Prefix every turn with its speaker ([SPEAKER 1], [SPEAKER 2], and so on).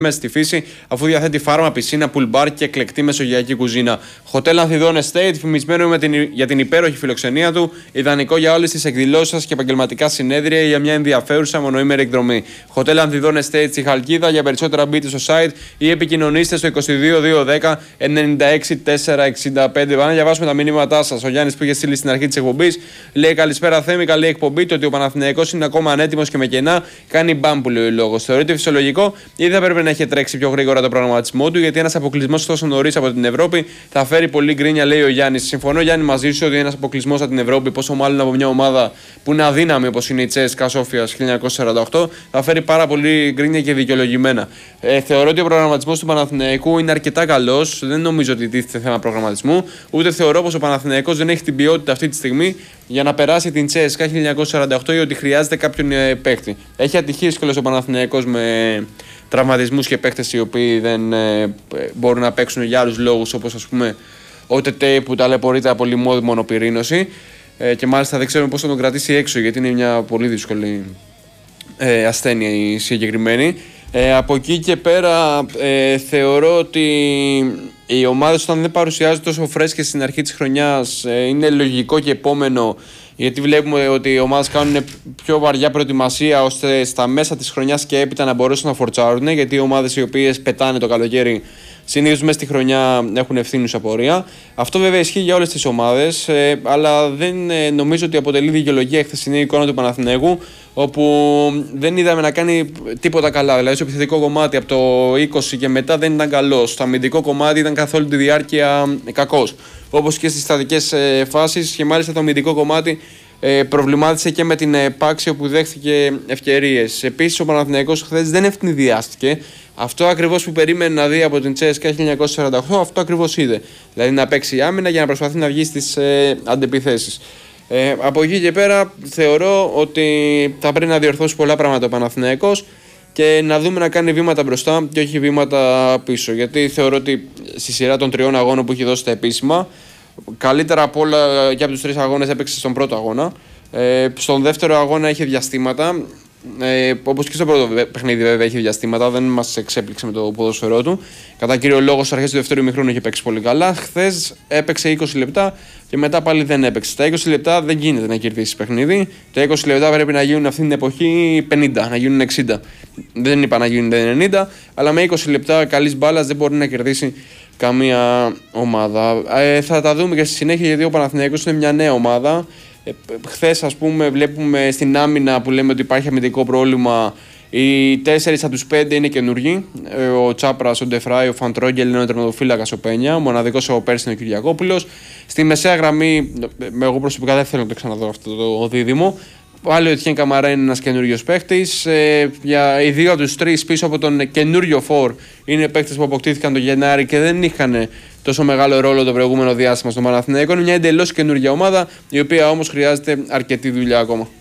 [SPEAKER 1] μέσα στη φύση, αφού διαθέτει φάρμα, πισίνα, pool bar και εκλεκτή μεσογειακή κουζίνα. Hotel Ανθιδών Estate, φημισμένο για την υπέροχη φιλοξενία του, ιδανικό για όλες τις εκδηλώσεις σας και επαγγελματικά συνέδρια ή για μια ενδιαφέρουσα μονοήμερη εκδρομή. Hotel Ανθιδών Estate στη Χαλκίδα. Για περισσότερα μπείτε στο site ή επικοινωνήστε στο 22210 96465. Πάμε να διαβάσουμε τα μηνύματά σας. Ο Γιάννης που είχε στείλει στην αρχή της εκπομπής λέει: Καλησπέρα Θέμη, καλή εκπομπή. Το ότι ο Παναθηναϊκός είναι ακόμα ανέτοιμος και με κενά κάνει μπαμ που λέει ο λόγος. Θεωρείται φυσιολογικό ή δεν πρέπει να έχει τρέξει πιο γρήγορα το προγραμματισμό του, γιατί ένας αποκλεισμός τόσο νωρίς από την Ευρώπη θα φέρει πολύ γκρίνια, λέει ο Γιάννης. Συμφωνώ, Γιάννη, μαζί σου ότι ένας αποκλεισμός από την Ευρώπη, πόσο μάλλον από μια ομάδα που είναι αδύναμη όπως είναι η Τσέσκα Σόφιας 1948, θα φέρει πάρα πολύ γκρίνια και δικαιολογημένα. Θεωρώ ότι ο προγραμματισμός του Παναθηναϊκού είναι αρκετά καλός. Δεν νομίζω ότι τίθεται θέμα προγραμματισμού, ούτε θεωρώ πως ο Παναθηναϊκός δεν έχει την ποιότητα αυτή τη στιγμή για να περάσει την Τσέσκα 1948 ή ότι χρειάζεται κάποιον παίκτη. Έχει ατυχίες κιόλας ο Παναθηναϊκός με τραυματισμούς και παίκτες οι οποίοι δεν μπορούν να παίξουν για άλλους λόγους, όπως ας πούμε ο Τετέ που ταλαιπωρείται από λιμώδη μονοπυρήνωση και μάλιστα δεν ξέρουμε πώς θα τον κρατήσει έξω, γιατί είναι μια πολύ δύσκολη ασθένεια η συγκεκριμένη. Από εκεί και πέρα θεωρώ ότι οι ομάδες όταν δεν παρουσιάζουν τόσο φρέσκες στην αρχή της χρονιάς είναι λογικό και επόμενο, γιατί βλέπουμε ότι οι ομάδες κάνουν πιο βαριά προετοιμασία ώστε στα μέσα της χρονιάς και έπειτα να μπορέσουν να φορτσάρουν, γιατί οι ομάδες οι οποίες πετάνε το καλοκαίρι συνήθως μέσα στη χρονιά έχουν ευθύνουσα πορεία. Αυτό βέβαια ισχύει για όλες τις ομάδες, αλλά δεν νομίζω ότι αποτελεί δικαιολογία η χθεσινή εικόνα του Παναθηναϊκού, όπου δεν είδαμε να κάνει τίποτα καλά. Δηλαδή, στο επιθετικό κομμάτι από το 20 και μετά δεν ήταν καλός. Στο αμυντικό κομμάτι ήταν καθ' όλη τη διάρκεια κακός. Όπως και στις στατικές φάσεις, και μάλιστα το αμυντικό κομμάτι προβλημάτισε και με την Πάξιο που δέχθηκε ευκαιρίες. Επίσης, ο Παναθηναϊκός χθες δεν ευνηδιάστηκε. Αυτό ακριβώς που περίμενε να δει από την Τσέσκα 1948, αυτό ακριβώς είδε. Δηλαδή να παίξει άμυνα για να προσπαθεί να βγει στις αντεπιθέσεις. Από εκεί και πέρα θεωρώ ότι θα πρέπει να διορθώσει πολλά πράγματα ο Παναθηναϊκός και να δούμε να κάνει βήματα μπροστά και όχι βήματα πίσω. Γιατί θεωρώ ότι στη σειρά των 3 αγώνων που έχει δώσει τα επίσημα, καλύτερα από όλα και από τους 3 αγώνες έπαιξε στον πρώτο αγώνα. Στον δεύτερο αγώνα είχε διαστήματα. Όπως και στο πρώτο παιχνίδι, βέβαια, είχε διαστήματα, δεν μας εξέπληξε με το ποδόσφαιρό του. Κατά κύριο λόγο, στις αρχές του δεύτερου ημιχρόνου είχε παίξει πολύ καλά. Χθες έπαιξε 20 λεπτά και μετά πάλι δεν έπαιξε. Τα 20 λεπτά δεν γίνεται να κερδίσει παιχνίδι. Τα 20 λεπτά πρέπει να γίνουν αυτή την εποχή 50, να γίνουν 60. Δεν είπα να γίνουν 90, αλλά με 20 λεπτά καλής μπάλας δεν μπορεί να κερδίσει καμία ομάδα. Θα τα δούμε και στη συνέχεια, γιατί ο Παναθηναϊκός είναι μια νέα ομάδα. Χθες, ας πούμε, βλέπουμε στην άμυνα που λέμε ότι υπάρχει αμυντικό πρόβλημα. Οι 4 από τους 5 είναι καινούργοι. Ο Τσάπρας, ο Ντεφράι, ο Φαντρόγγελ είναι ο τερματοφύλακας, ο Πένια. Ο μοναδικός ο Πέρσι είναι ο Κυριακόπουλος. Στη μεσαία γραμμή, εγώ προσωπικά δεν θέλω να το ξαναδώ αυτό το δίδυμο. Πάλι ο Ετιέν Καμαρά είναι ένας καινούριος παίκτης. Οι 2 από τους 3 πίσω από τον καινούριο φορ είναι παίκτες που αποκτήθηκαν τον Γενάρη και δεν είχαν τόσο μεγάλο ρόλο το προηγούμενο διάστημα στο Παναθηναϊκό. Είναι μια εντελώς καινούργια ομάδα, η οποία όμως χρειάζεται αρκετή δουλειά ακόμα.